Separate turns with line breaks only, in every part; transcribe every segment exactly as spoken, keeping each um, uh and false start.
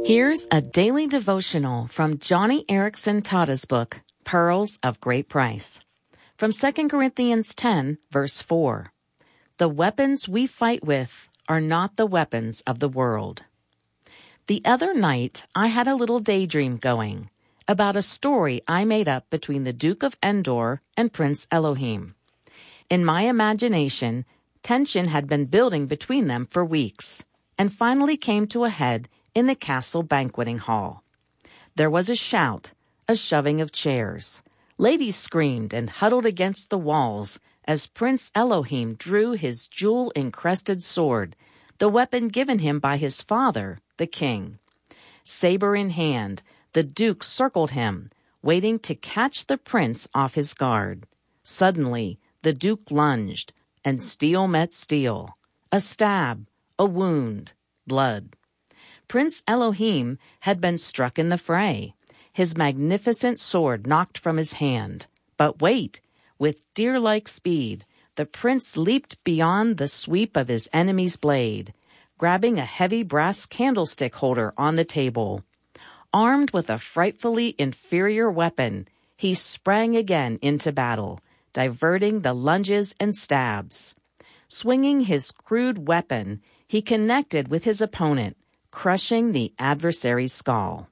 Here's a daily devotional from Joni Eareckson Tada's book, Pearls of Great Price. From Second Corinthians ten, verse four. The weapons we fight with are not the weapons of the world. The other night, I had a little daydream going about a story I made up between the Duke of Endor and Prince Elohim. In my imagination, tension had been building between them for weeks and finally came to a head in the castle banqueting hall. There was a shout, a shoving of chairs. Ladies screamed and huddled against the walls as Prince Elohim drew his jewel-encrusted sword, the weapon given him by his father, the king. Saber in hand, the duke circled him, waiting to catch the prince off his guard. Suddenly, the duke lunged, and steel met steel. A stab, a wound, blood. Prince Elohim had been struck in the fray, his magnificent sword knocked from his hand. But wait, with deer-like speed, the prince leaped beyond the sweep of his enemy's blade, grabbing a heavy brass candlestick holder on the table. Armed with a frightfully inferior weapon, he sprang again into battle, diverting the lunges and stabs. Swinging his crude weapon, he connected with his opponent, crushing the adversary's skull.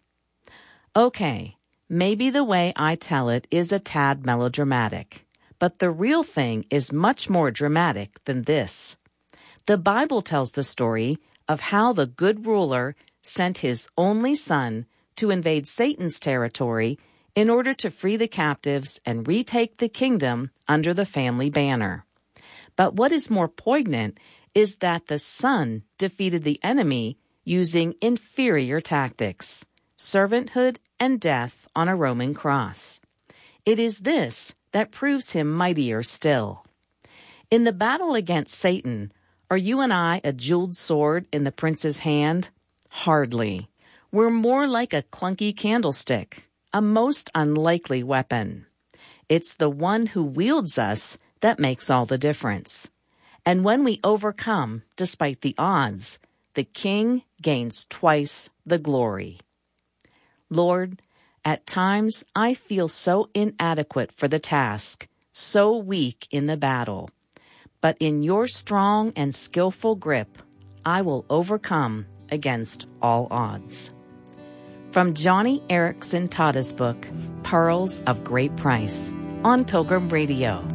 Okay, maybe the way I tell it is a tad melodramatic, but the real thing is much more dramatic than this. The Bible tells the story of how the good ruler sent his only son to invade Satan's territory in order to free the captives and retake the kingdom under the family banner. But what is more poignant is that the son defeated the enemy using inferior tactics, servanthood and death on a Roman cross. It is this that proves him mightier still. In the battle against Satan, are you and I a jeweled sword in the prince's hand? Hardly. We're more like a clunky candlestick, a most unlikely weapon. It's the one who wields us that makes all the difference. And when we overcome, despite the odds, the king gains twice the glory. Lord, at times I feel so inadequate for the task, so weak in the battle. But in your strong and skillful grip, I will overcome against all odds. From Joni Eareckson Tada's book, Pearls of Great Price, on Pilgrim Radio.